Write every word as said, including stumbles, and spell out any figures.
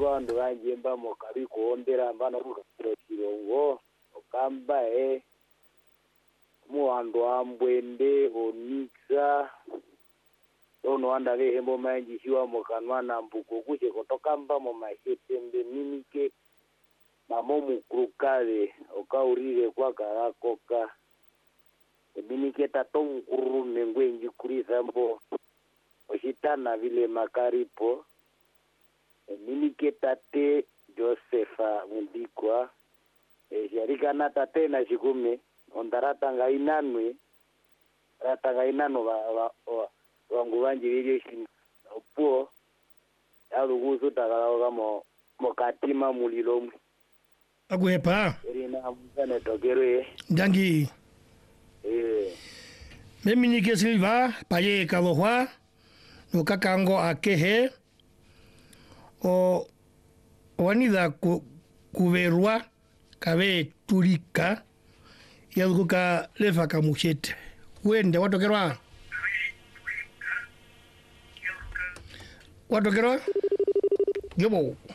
bandu banjemba mokabi kuondera mbana kukatiro kirongo okamba e muando ambwende onixa ono anda ve hembo manji shiwa mokanwa na mbuko kuche kutoka mba mo mahetembe minike mamo mukrukale okaurire kwa karakoka minike tato mkuru mengwenji kuriza mbo oshitana vile makaripo minike tate Josefa mundikwa e sharika na tate na shikume ondarata ngainanwe rata ngainano wa, wa, wa wangu wanji vile shi opo alugusu takala kama mokatima mulilo agwepa erina muzane tokere dangi eh Meminike Silva paye kalohwa no kakango akehe o wanida ku kuverwa kabe turika yaluka lefa kamuchete wende watokerwa watokerwa yobo